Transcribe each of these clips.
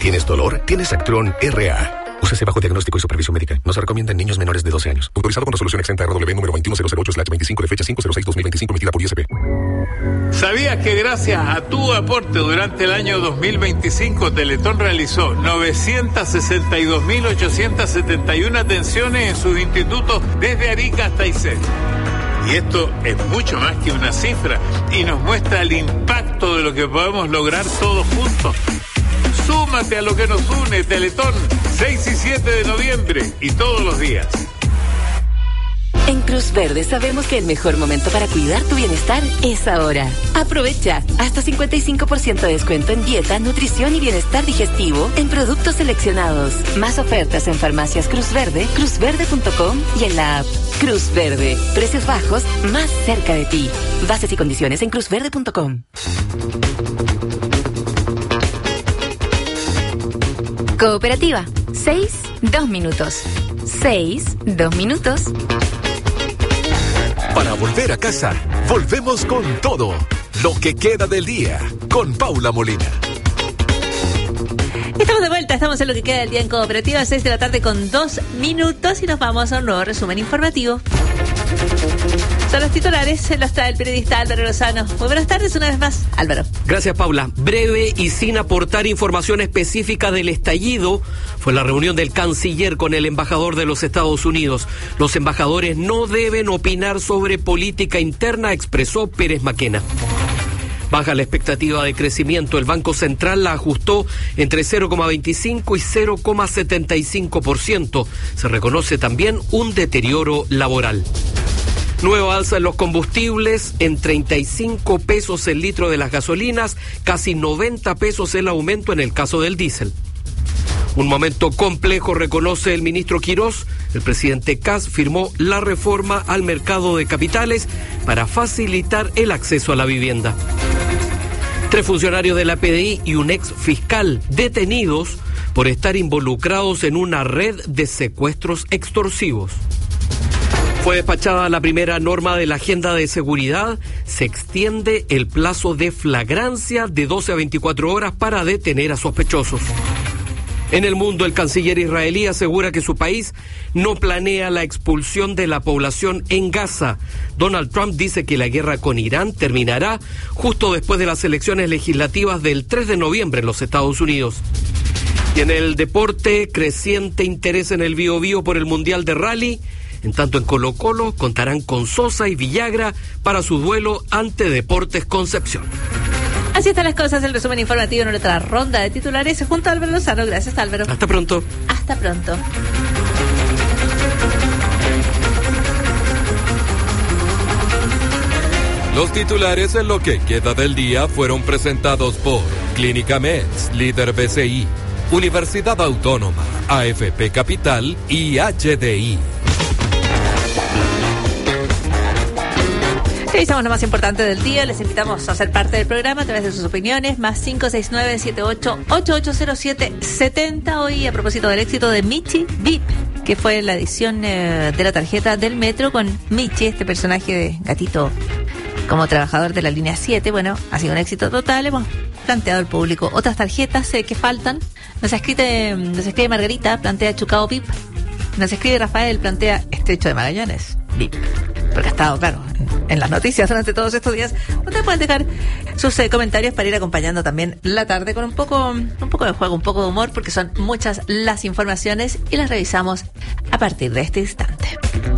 ¿Tienes dolor? Tienes Actron RA. Úsese bajo diagnóstico y supervisión médica. No se recomienda en niños menores de 12 años. Autorizado con resolución exenta RW número 21008/25 de fecha 5/06/2025 emitida por ISP. ¿Sabías que gracias a tu aporte durante el año 2025 Teletón realizó 962.871 atenciones en sus institutos desde Arica hasta Aysén? Y esto es mucho más que una cifra y nos muestra el impacto de lo que podemos lograr todos juntos. Súmate a lo que nos une, Teletón, 6 y 7 de noviembre y todos los días. En Cruz Verde sabemos que el mejor momento para cuidar tu bienestar es ahora. Aprovecha hasta 55% de descuento en dieta, nutrición y bienestar digestivo en productos seleccionados. Más ofertas en farmacias Cruz Verde, cruzverde.com y en la app. Cruz Verde. Precios bajos más cerca de ti. Bases y condiciones en cruzverde.com. Cooperativa. 6, 2 minutos. 6, 2 minutos. Para volver a casa, volvemos con todo. Lo que queda del día, con Paula Molina. Estamos de vuelta, estamos en lo que queda del día en Cooperativa, 6 de la tarde con 2 minutos y nos vamos a un nuevo resumen informativo. Son los titulares, los trae el periodista Álvaro Lozano. Muy buenas tardes una vez más, Álvaro. Gracias, Paula. Breve y sin aportar información específica del estallido, fue la reunión del canciller con el embajador de los Estados Unidos. Los embajadores no deben opinar sobre política interna, expresó Pérez Maquena. Baja la expectativa de crecimiento. El Banco Central la ajustó entre 0,25 y 0,75%. Se reconoce también un deterioro laboral. Nueva alza en los combustibles, en 35 pesos el litro de las gasolinas, casi 90 pesos el aumento en el caso del diésel. Un momento complejo, reconoce el ministro Quirós. El presidente Kast firmó la reforma al mercado de capitales para facilitar el acceso a la vivienda. 3 funcionarios de la PDI y un ex fiscal detenidos por estar involucrados en una red de secuestros extorsivos. Fue despachada la primera norma de la agenda de seguridad. Se extiende el plazo de flagrancia de 12 a 24 horas para detener a sospechosos. En el mundo, el canciller israelí asegura que su país no planea la expulsión de la población en Gaza. Donald Trump dice que la guerra con Irán terminará justo después de las elecciones legislativas del 3 de noviembre en los Estados Unidos. Y en el deporte, creciente interés en el Biobío por el Mundial de Rally. En tanto, en Colo-Colo contarán con Sosa y Villagra para su duelo ante Deportes Concepción. Así están las cosas, el resumen informativo en nuestra ronda de titulares junto a Álvaro Lozano. Gracias, Álvaro. Hasta pronto. Hasta pronto. Los titulares en lo que queda del día fueron presentados por Clínica Meds, líder BCI, Universidad Autónoma, AFP Capital y HDI. Revisamos lo más importante del día. Les invitamos a ser parte del programa a través de sus opiniones. Más 569-78880770. Hoy, a propósito del éxito de Michi VIP, que fue la edición de la tarjeta del metro con Michi, este personaje de gatito como trabajador de la línea 7. Bueno, ha sido un éxito total. Hemos planteado al público otras tarjetas que faltan. Nos escribe Margarita, plantea Chucao VIP. Nos escribe Rafael, plantea Estrecho de Magallanes VIP. Porque ha estado, claro, en las noticias durante todos estos días. Ustedes pueden dejar sus comentarios para ir acompañando también la tarde con un poco de juego, un poco de humor, porque son muchas las informaciones y las revisamos a partir de este instante.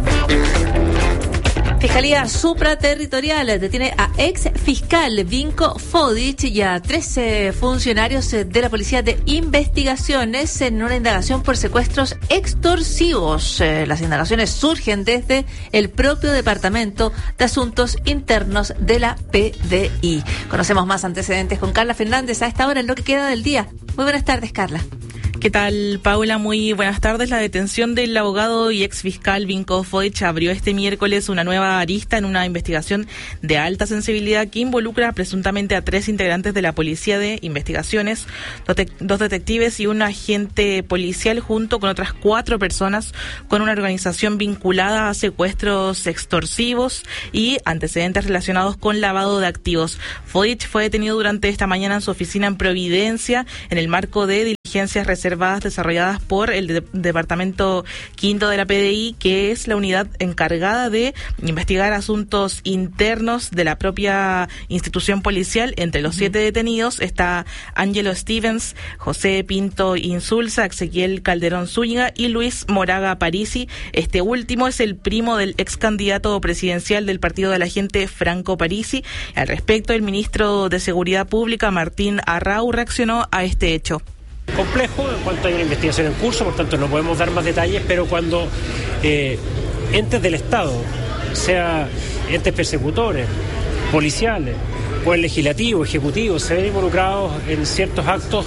Fiscalía Supraterritorial detiene a ex fiscal Vinko Fodic y a 13 funcionarios de la Policía de Investigaciones en una indagación por secuestros extorsivos. Las indagaciones surgen desde el propio Departamento de Asuntos Internos de la PDI. Conocemos más antecedentes con Carla Fernández a esta hora en lo que queda del día. Muy buenas tardes, Carla. ¿Qué tal, Paula? Muy buenas tardes. La detención del abogado y exfiscal Vinko Fodic abrió este miércoles una nueva arista en una investigación de alta sensibilidad que involucra presuntamente a 3 integrantes de la Policía de Investigaciones, 2 detectives y un agente policial, junto con otras 4 personas con una organización vinculada a secuestros extorsivos y antecedentes relacionados con lavado de activos. Fodic fue detenido durante esta mañana en su oficina en Providencia en el marco de diligencias reservadas desarrolladas por el Departamento Quinto de la PDI, que es la unidad encargada de investigar asuntos internos de la propia institución policial. Entre los 7 detenidos está Ángelo Stevens, José Pinto Insulza, Ezequiel Calderón Zúñiga y Luis Moraga Parisi. Este último es el primo del ex candidato presidencial del Partido de la Gente, Franco Parisi. Al respecto, el ministro de Seguridad Pública, Martín Arrau, reaccionó a este hecho. Complejo en cuanto hay una investigación en curso, por tanto no podemos dar más detalles, pero cuando entes del Estado, sea entes persecutores, policiales o el legislativo, ejecutivo, se ven involucrados en ciertos actos,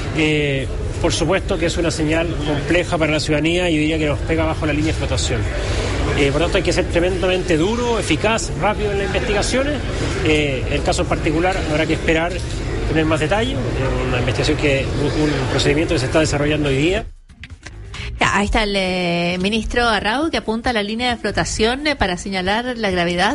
por supuesto que es una señal compleja para la ciudadanía y yo diría que nos pega bajo la línea de flotación. Por lo tanto hay que ser tremendamente duro, eficaz, rápido en las investigaciones. El caso en particular habrá que esperar tener más detalles, una investigación un procedimiento que se está desarrollando hoy día. Ahí está el ministro Arrau, que apunta a la línea de flotación para señalar la gravedad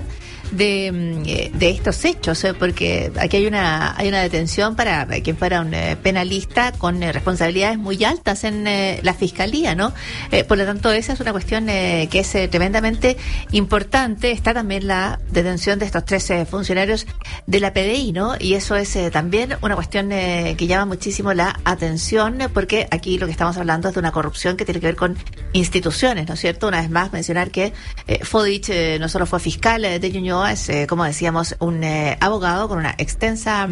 de estos hechos, porque aquí hay una detención para quien fuera un penalista con responsabilidades muy altas en la fiscalía, ¿no? Por lo tanto, esa es una cuestión que es tremendamente importante. Está también la detención de estos 13 funcionarios de la PDI, ¿no? Y eso es también una cuestión que llama muchísimo la atención, porque aquí lo que estamos hablando es de una corrupción que tiene que ver con instituciones, ¿no es cierto? Una vez más, mencionar que Fodich no solo fue fiscal de Ñuñoa, es, como decíamos, un abogado con una extensa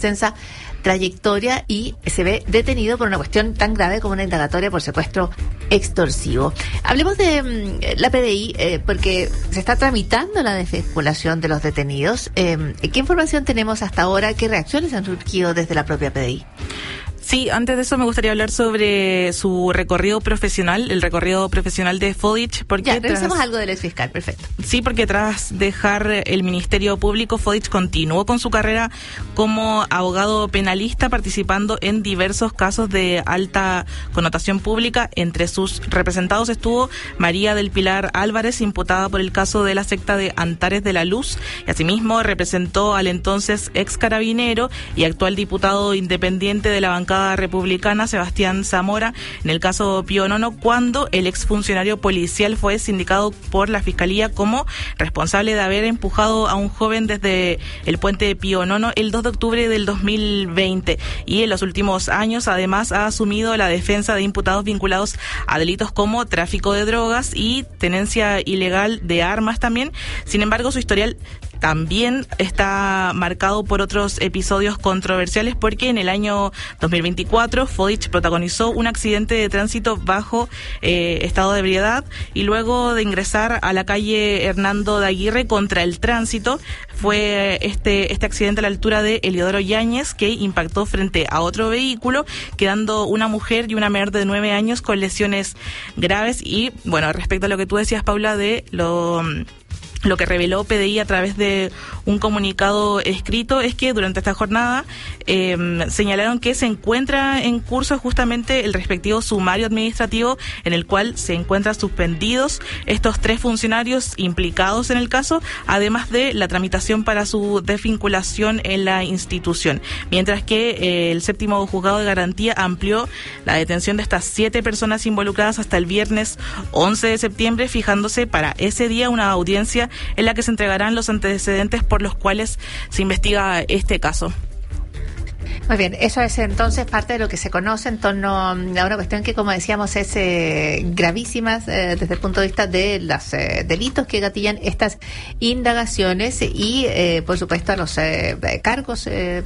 trayectoria y se ve detenido por una cuestión tan grave como una indagatoria por secuestro extorsivo. Hablemos de la PDI, porque se está tramitando la desvinculación de los detenidos. ¿Qué información tenemos hasta ahora? ¿Qué reacciones han surgido desde la propia PDI? Sí, antes de eso me gustaría hablar sobre su recorrido profesional, el recorrido profesional de Fodich. Ya, revisemos algo del exfiscal, perfecto. Sí, porque tras dejar el Ministerio Público, Fodich continuó con su carrera como abogado penalista, participando en diversos casos de alta connotación pública. Entre sus representados estuvo María del Pilar Álvarez, imputada por el caso de la secta de Antares de la Luz, y asimismo representó al entonces ex carabinero y actual diputado independiente de la bancada republicana, Sebastián Zamora, en el caso Pío Nono, cuando el exfuncionario policial fue sindicado por la Fiscalía como responsable de haber empujado a un joven desde el puente de Pío Nono el 2 de octubre del 2020. Y en los últimos años, además, ha asumido la defensa de imputados vinculados a delitos como tráfico de drogas y tenencia ilegal de armas también. Sin embargo, su historial también está marcado por otros episodios controversiales, porque en el año 2024 Fodich protagonizó un accidente de tránsito bajo estado de ebriedad, y luego de ingresar a la calle Hernando de Aguirre contra el tránsito, fue este accidente a la altura de Eliodoro Yáñez, que impactó frente a otro vehículo, quedando una mujer y una menor de 9 años con lesiones graves. Y bueno, respecto a lo que tú decías, Paula, de lo que reveló PDI a través de un comunicado escrito, es que durante esta jornada señalaron que se encuentra en curso justamente el respectivo sumario administrativo, en el cual se encuentran suspendidos estos 3 funcionarios implicados en el caso, además de la tramitación para su desvinculación en la institución. Mientras que el 7º Juzgado de Garantía amplió la detención de estas 7 personas involucradas hasta el viernes 11 de septiembre, fijándose para ese día una audiencia en la que se entregarán los antecedentes por los cuales se investiga este caso. Muy bien, eso es entonces parte de lo que se conoce en torno a una cuestión que, como decíamos, es gravísima desde el punto de vista de los delitos que gatillan estas indagaciones y, por supuesto, a los cargos,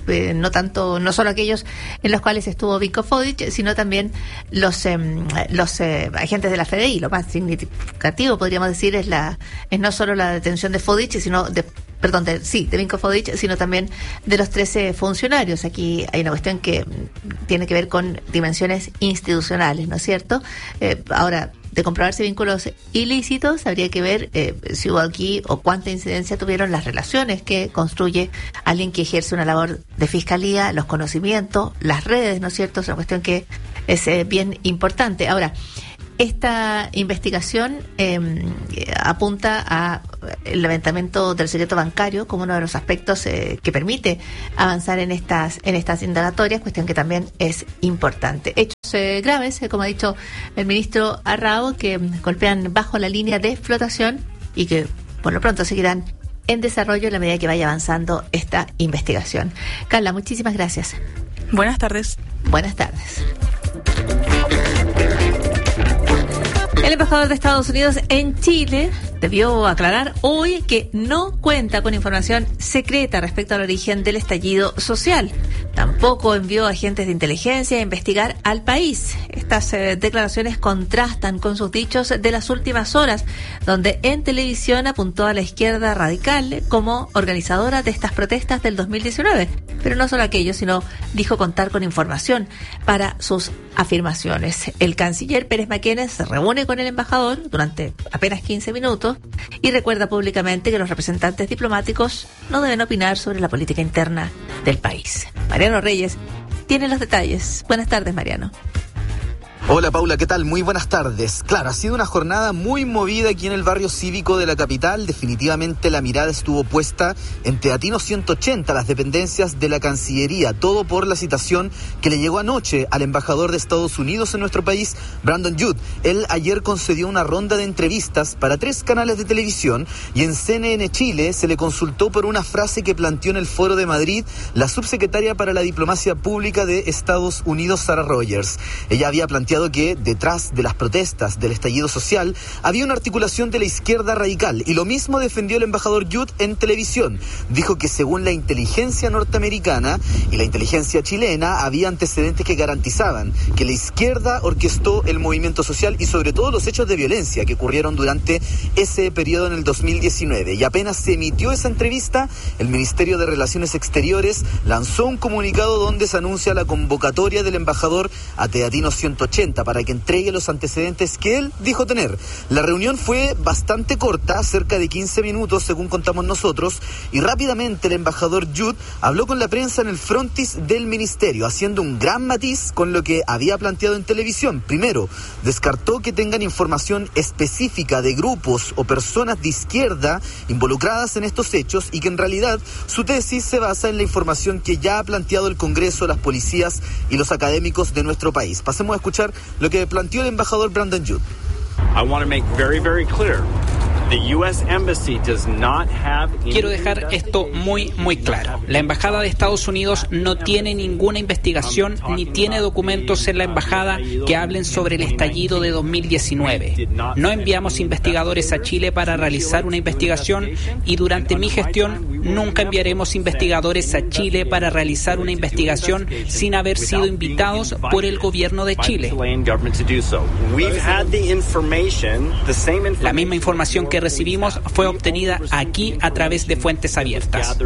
no solo aquellos en los cuales estuvo Vinko Fodich, sino también los agentes de la FDI. Lo más significativo, podríamos decir, es no solo la detención de Fodich, sino de Vinko Fodich, sino también de los 13 funcionarios. Aquí hay una cuestión que tiene que ver con dimensiones institucionales, ¿no es cierto? Ahora, de comprobarse vínculos ilícitos, habría que ver si hubo aquí o cuánta incidencia tuvieron las relaciones que construye alguien que ejerce una labor de fiscalía, los conocimientos, las redes, ¿no es cierto? Es una cuestión que es bien importante. Ahora, esta investigación apunta a el levantamiento del secreto bancario como uno de los aspectos que permite avanzar en estas indagatorias, cuestión que también es importante. graves, como ha dicho el ministro Arrao, que golpean bajo la línea de flotación y que por lo pronto seguirán en desarrollo en la medida que vaya avanzando esta investigación. Carla, muchísimas gracias. Buenas tardes. Buenas tardes. El embajador de Estados Unidos en Chile debió aclarar hoy que no cuenta con información secreta respecto al origen del estallido social. Tampoco envió agentes de inteligencia a investigar al país. Estas declaraciones contrastan con sus dichos de las últimas horas, donde en televisión apuntó a la izquierda radical como organizadora de estas protestas del 2019. Pero no solo aquello, sino dijo contar con información para sus afirmaciones. El canciller Pérez Maquena se reúne con el embajador durante apenas 15 minutos y recuerda públicamente que los representantes diplomáticos no deben opinar sobre la política interna del país. Mariano Reyes tiene los detalles. Buenas tardes, Mariano. Hola Paula, ¿qué tal? Muy buenas tardes. Claro, ha sido una jornada muy movida aquí en el barrio cívico de la capital. Definitivamente la mirada estuvo puesta en Teatino 180, las dependencias de la Cancillería. Todo por la citación que le llegó anoche al embajador de Estados Unidos en nuestro país, Brandon Judd. Él ayer concedió una ronda de entrevistas para 3 canales de televisión y en CNN Chile se le consultó por una frase que planteó en el Foro de Madrid la subsecretaria para la Diplomacia Pública de Estados Unidos, Sarah Rogers. Ella había planteado que detrás de las protestas del estallido social había una articulación de la izquierda radical y lo mismo defendió el embajador Judd en televisión. Dijo que según la inteligencia norteamericana y la inteligencia chilena había antecedentes que garantizaban que la izquierda orquestó el movimiento social y sobre todo los hechos de violencia que ocurrieron durante ese periodo en el 2019. Y apenas se emitió esa entrevista, el Ministerio de Relaciones Exteriores lanzó un comunicado donde se anuncia la convocatoria del embajador a Teatino 180 para que entregue los antecedentes que él dijo tener. La reunión fue bastante corta, cerca de 15 minutos según contamos nosotros, y rápidamente el embajador Judd habló con la prensa en el frontis del ministerio, haciendo un gran matiz con lo que había planteado en televisión. Primero, descartó que tengan información específica de grupos o personas de izquierda involucradas en estos hechos y que en realidad su tesis se basa en la información que ya ha planteado el Congreso, las policías y los académicos de nuestro país. Pasemos a escuchar lo que planteó el embajador Brandon Judd. Quiero dejar esto muy claro. La Embajada de Estados Unidos no tiene ninguna investigación ni tiene documentos en la Embajada que hablen sobre el estallido de 2019. No enviamos investigadores a Chile para realizar una investigación y durante mi gestión nunca enviaremos investigadores a Chile para realizar una investigación sin haber sido invitados por el gobierno de Chile. La misma información que recibimos fue obtenida aquí a través de fuentes abiertas.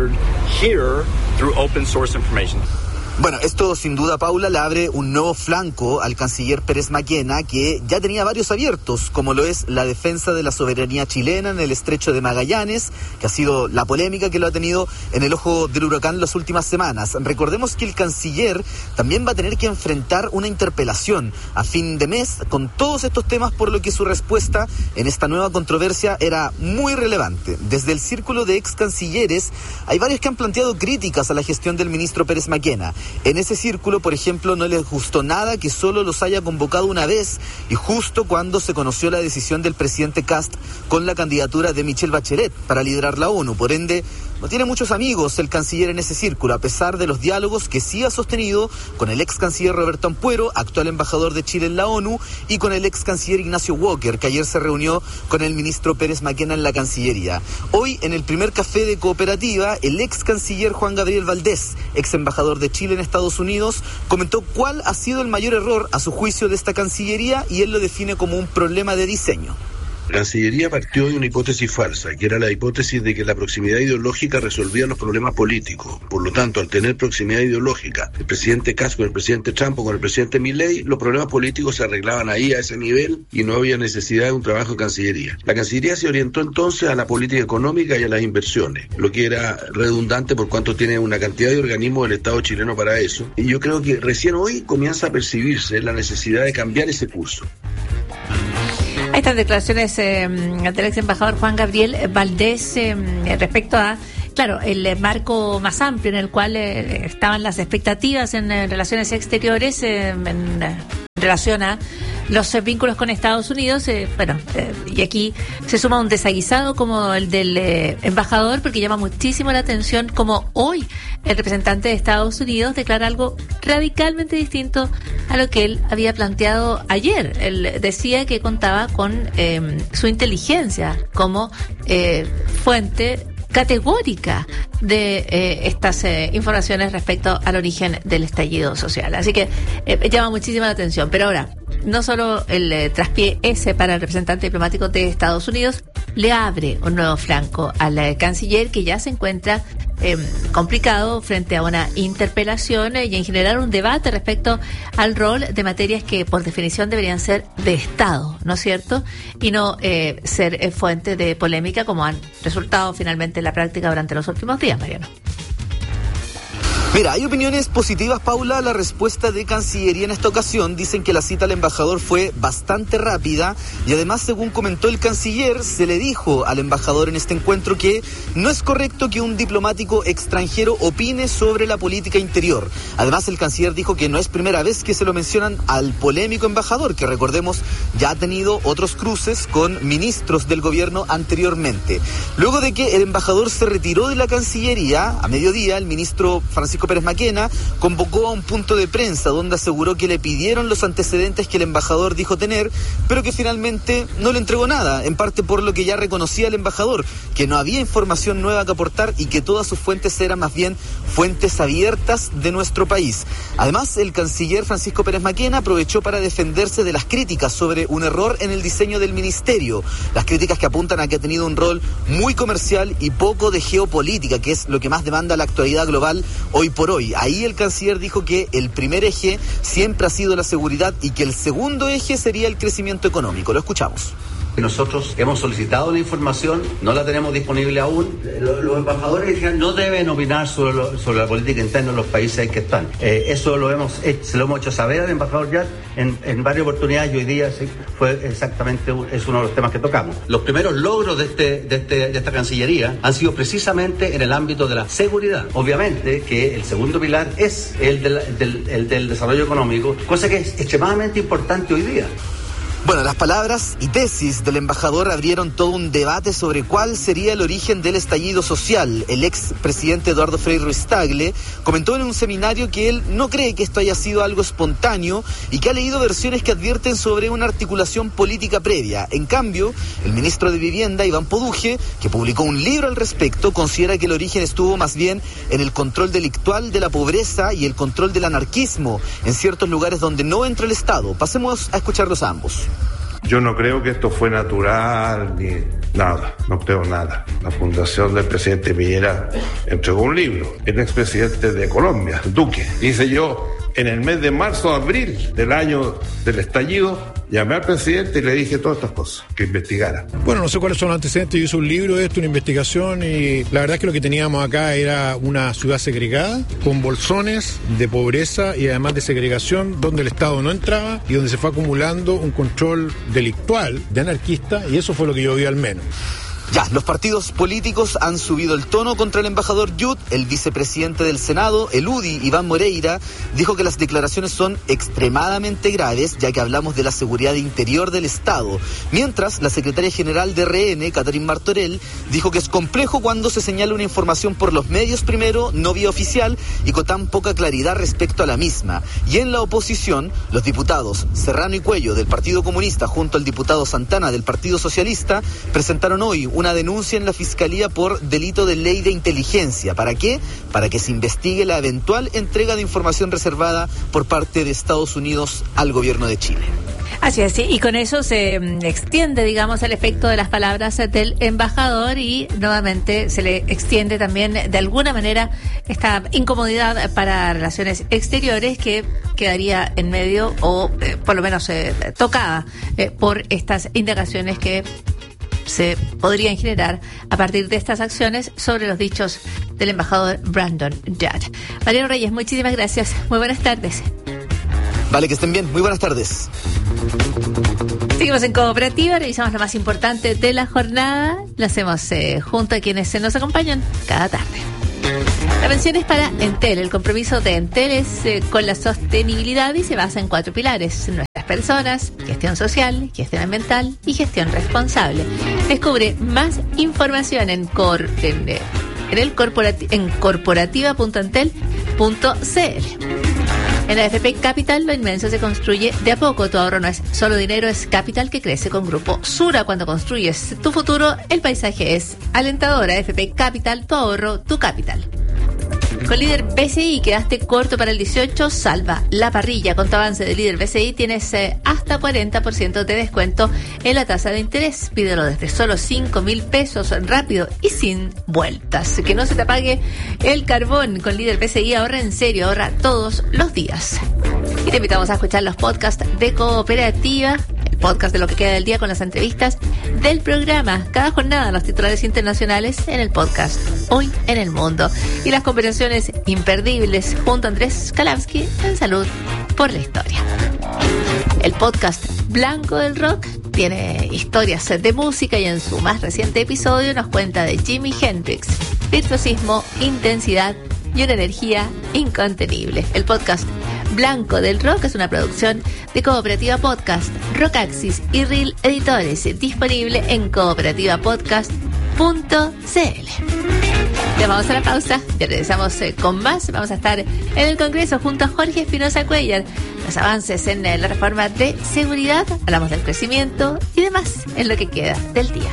Bueno, esto sin duda, Paula, le abre un nuevo flanco al canciller Pérez Maquena, que ya tenía varios abiertos, como lo es la defensa de la soberanía chilena en el estrecho de Magallanes, que ha sido la polémica que lo ha tenido en el ojo del huracán las últimas semanas. Recordemos que el canciller también va a tener que enfrentar una interpelación a fin de mes con todos estos temas, por lo que su respuesta en esta nueva controversia era muy relevante. Desde el círculo de ex cancilleres hay varios que han planteado críticas a la gestión del ministro Pérez Maquena. En ese círculo, por ejemplo, no les gustó nada que solo los haya convocado una vez y justo cuando se conoció la decisión del presidente Kast con la candidatura de Michelle Bachelet para liderar la ONU. Por ende, no tiene muchos amigos el canciller en ese círculo, a pesar de los diálogos que sí ha sostenido con el ex canciller Roberto Ampuero, actual embajador de Chile en la ONU, y con el ex canciller Ignacio Walker, que ayer se reunió con el ministro Pérez Maquena en la Cancillería. Hoy, en el primer café de Cooperativa, el ex canciller Juan Gabriel Valdés, ex embajador de Chile en Estados Unidos, comentó cuál ha sido el mayor error a su juicio de esta Cancillería y él lo define como un problema de diseño. La Cancillería partió de una hipótesis falsa, que era la hipótesis de que la proximidad ideológica resolvía los problemas políticos. Por lo tanto, al tener proximidad ideológica, el presidente Kast con el presidente Trump o con el presidente Milei, los problemas políticos se arreglaban ahí a ese nivel y no había necesidad de un trabajo de Cancillería. La Cancillería se orientó entonces a la política económica y a las inversiones, lo que era redundante por cuanto tiene una cantidad de organismos del Estado chileno para eso. Y yo creo que recién hoy comienza a percibirse la necesidad de cambiar ese curso. Estas declaraciones del ex embajador Juan Gabriel Valdés respecto a, claro, el marco más amplio en el cual estaban las expectativas en relaciones exteriores en relación a los vínculos con Estados Unidos, y aquí se suma un desaguisado como el del embajador, porque llama muchísimo la atención como hoy el representante de Estados Unidos declara algo radicalmente distinto a lo que él había planteado ayer. Él decía que contaba con su inteligencia como fuente categórica de estas informaciones respecto al origen del estallido social. Así que llama muchísima la atención. Pero ahora, no solo el traspié ese para el representante diplomático de Estados Unidos, le abre un nuevo flanco al canciller, que ya se encuentra complicado frente a una interpelación y en general un debate respecto al rol de materias que por definición deberían ser de Estado, ¿no es cierto? Y no ser fuente de polémica como han resultado finalmente en la práctica durante los últimos días, Mariano. Mira, hay opiniones positivas, Paula, a la respuesta de Cancillería en esta ocasión. Dicen que la cita al embajador fue bastante rápida y además, según comentó el canciller, se le dijo al embajador en este encuentro que no es correcto que un diplomático extranjero opine sobre la política interior. Además, el canciller dijo que no es primera vez que se lo mencionan al polémico embajador, que recordemos ya ha tenido otros cruces con ministros del gobierno anteriormente. Luego de que el embajador se retiró de la Cancillería, a mediodía, el ministro Francisco Pérez Maquena convocó a un punto de prensa donde aseguró que le pidieron los antecedentes que el embajador dijo tener, pero que finalmente no le entregó nada, en parte por lo que ya reconocía el embajador, que no había información nueva que aportar y que todas sus fuentes eran más bien fuentes abiertas de nuestro país. Además, el canciller Francisco Pérez Maquena aprovechó para defenderse de las críticas sobre un error en el diseño del ministerio, las críticas que apuntan a que ha tenido un rol muy comercial y poco de geopolítica, que es lo que más demanda la actualidad global hoy por hoy. Ahí el canciller dijo que el primer eje siempre ha sido la seguridad y que el segundo eje sería el crecimiento económico. Lo escuchamos. Nosotros hemos solicitado la información, no la tenemos disponible aún. Los embajadores no deben opinar sobre la política interna de los países en que están. Eso se lo hemos hecho saber al embajador ya en varias oportunidades y hoy día fue exactamente es uno de los temas que tocamos. Los primeros logros de esta Cancillería han sido precisamente en el ámbito de la seguridad. Obviamente que el segundo pilar es el del desarrollo económico, cosa que es extremadamente importante hoy día. Bueno, las palabras y tesis del embajador abrieron todo un debate sobre cuál sería el origen del estallido social. El expresidente Eduardo Frei Ruiz-Tagle comentó en un seminario que él no cree que esto haya sido algo espontáneo y que ha leído versiones que advierten sobre una articulación política previa. En cambio, el ministro de Vivienda, Iván Poduje, que publicó un libro al respecto, considera que el origen estuvo más bien en el control delictual de la pobreza y el control del anarquismo en ciertos lugares donde no entra el Estado. Pasemos a escucharlos a ambos. Yo no creo que esto fue natural ni nada, no creo nada. La fundación del presidente Piñera entregó un libro, el expresidente de Colombia, Duque. Dice yo, en el mes de marzo, abril del año del estallido, llamé al presidente y le dije todas estas cosas, que investigara. Bueno, no sé cuáles son los antecedentes, yo hice un libro de esto, una investigación, y la verdad es que lo que teníamos acá era una ciudad segregada, con bolsones de pobreza y además de segregación, donde el Estado no entraba y donde se fue acumulando un control delictual de anarquista, y eso fue lo que yo vi al menos. Ya, los partidos políticos han subido el tono contra el embajador Yut. El vicepresidente del Senado, el UDI, Iván Moreira, dijo que las declaraciones son extremadamente graves, ya que hablamos de la seguridad interior del Estado. Mientras, la secretaria general de RN, Catherine Martorell, dijo que es complejo cuando se señala una información por los medios primero, no vía oficial, y con tan poca claridad respecto a la misma. Y en la oposición, los diputados Serrano y Cuello del Partido Comunista junto al diputado Santana del Partido Socialista presentaron hoy una denuncia en la Fiscalía por delito de ley de inteligencia. ¿Para qué? Para que se investigue la eventual entrega de información reservada por parte de Estados Unidos al gobierno de Chile. Así es, sí, y con eso se extiende, digamos, el efecto de las palabras del embajador y nuevamente se le extiende también de alguna manera esta incomodidad para relaciones exteriores que quedaría en medio o por lo menos tocada por estas indagaciones que se podrían generar a partir de estas acciones sobre los dichos del embajador Brandon Judd. Mariano Reyes, muchísimas gracias. Muy buenas tardes. Vale, que estén bien. Muy buenas tardes. Seguimos en Cooperativa, revisamos lo más importante de la jornada. Lo hacemos junto a quienes nos acompañan cada tarde. La mención es para Entel. El compromiso de Entel es con la sostenibilidad y se basa en 4 pilares. Nuestras personas, gestión social, gestión ambiental y gestión responsable. Descubre más información en corporativa.antel.cl. En la AFP Capital, lo inmenso se construye de a poco. Tu ahorro no es solo dinero, es capital que crece con Grupo Sura. Cuando construyes tu futuro, el paisaje es alentador. AFP Capital, tu ahorro, tu capital. Con Líder BCI quedaste corto para el 18, salva la parrilla. Con tu avance de Líder BCI tienes hasta 40% de descuento en la tasa de interés. Pídelo desde solo 5.000 pesos, rápido y sin vueltas. Que no se te apague el carbón. Con Líder BCI ahorra en serio, ahorra todos los días. Y te invitamos a escuchar los podcasts de Cooperativa, el podcast de lo que queda del día con las entrevistas del programa. Cada jornada los titulares internacionales en el podcast Hoy en el Mundo. Y las conversaciones imperdibles junto a Andrés Kalavsky en Salud por la Historia. El podcast Blanco del Rock tiene historias de música y en su más reciente episodio nos cuenta de Jimi Hendrix, virtuosismo, intensidad y una energía incontenible. El podcast Blanco del Rock es una producción de Cooperativa Podcast, Rockaxis y Real Editores, disponible en cooperativapodcast.cl. Ya vamos a la pausa, ya regresamos con más. Vamos a estar en el Congreso junto a Jorge Espinosa Cuellar. Los avances en la reforma de seguridad, hablamos del crecimiento y demás en lo que queda del día.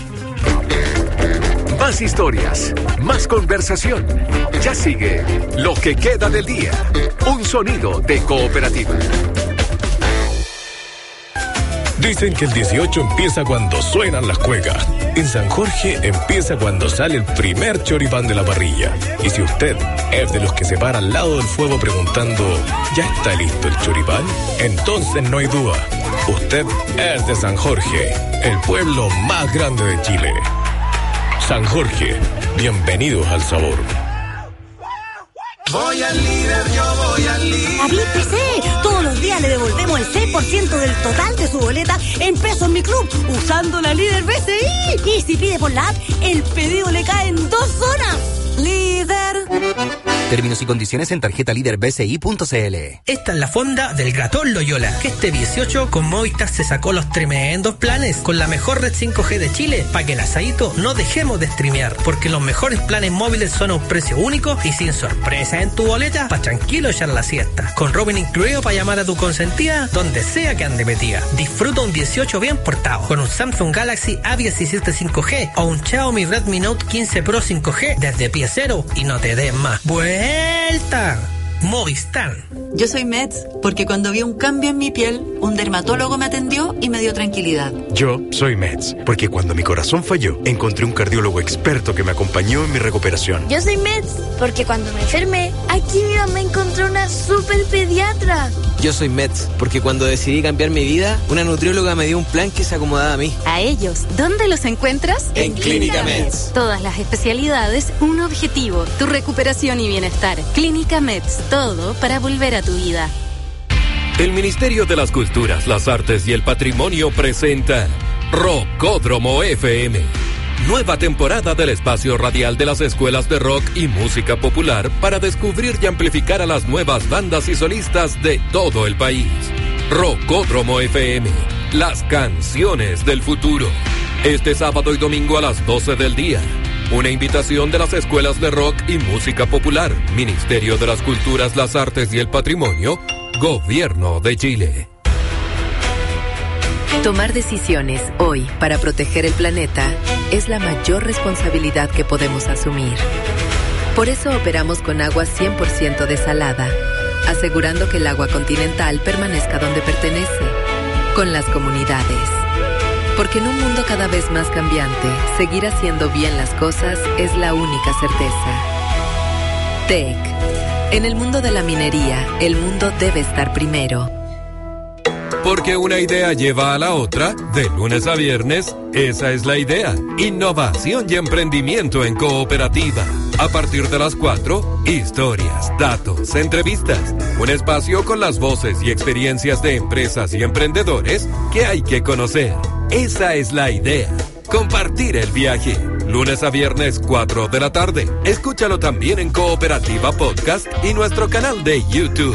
Más historias, más conversación. Ya sigue Lo que queda del día. Un sonido de Cooperativa. Dicen que el 18 empieza cuando suenan las cuecas. En San Jorge empieza cuando sale el primer choripán de la parrilla. Y si usted es de los que se para al lado del fuego preguntando ¿ya está listo el choripán? Entonces no hay duda. Usted es de San Jorge, el pueblo más grande de Chile. San Jorge, bienvenidos al sabor. Voy al líder, yo voy al líder. Avíspese, todos los días le devolvemos el 6% del total de su boleta en pesos Mi Club, usando la Líder BCI. Y si pide por la app, el pedido le cae en 2 horas. Líder. Términos y condiciones en tarjetalíderbci.cl. Esta es la fonda del Gratón Loyola, que este 18 con Movistar se sacó los tremendos planes con la mejor red 5G de Chile, para que el asadito no dejemos de streamear, porque los mejores planes móviles son a un precio único y sin sorpresa en tu boleta, para tranquilo echar la siesta, con roaming incluido para llamar a tu consentida donde sea que ande metida. Disfruta un 18 bien portado con un Samsung Galaxy A17 5G o un Xiaomi Redmi Note 15 Pro 5G desde pie cero y no te des más vuelta. Movistar. Yo soy Meds porque cuando vi un cambio en mi piel, un dermatólogo me atendió y me dio tranquilidad. Yo soy Meds porque cuando mi corazón falló, encontré un cardiólogo experto que me acompañó en mi recuperación. Yo soy Meds porque cuando me enfermé, aquí mi mamá encontró una super pediatra. Yo soy Meds porque cuando decidí cambiar mi vida, una nutrióloga me dio un plan que se acomodaba a mí. A ellos, ¿dónde los encuentras? En Clínica Meds. Todas las especialidades, un objetivo, tu recuperación y bienestar. Clínica Meds, todo para volver a tu vida. El Ministerio de las Culturas, las Artes y el Patrimonio presenta Rockódromo FM. Nueva temporada del espacio radial de las escuelas de rock y música popular para descubrir y amplificar a las nuevas bandas y solistas de todo el país. Rockódromo FM, las canciones del futuro. Este sábado y domingo a las 12 del día. Una invitación de las escuelas de rock y música popular, Ministerio de las Culturas, las Artes y el Patrimonio, Gobierno de Chile. Tomar decisiones hoy para proteger el planeta es la mayor responsabilidad que podemos asumir. Por eso operamos con agua 100% desalada, asegurando que el agua continental permanezca donde pertenece, con las comunidades. Porque en un mundo cada vez más cambiante, seguir haciendo bien las cosas es la única certeza. TEC. En el mundo de la minería, el mundo debe estar primero. Porque una idea lleva a la otra, de lunes a viernes, esa es la idea. Innovación y emprendimiento en Cooperativa. A partir de las 4, historias, datos, entrevistas. Un espacio con las voces y experiencias de empresas y emprendedores que hay que conocer. Esa es la idea. Compartir el viaje. Lunes a viernes, 4 de la tarde. Escúchalo también en Cooperativa Podcast y nuestro canal de YouTube.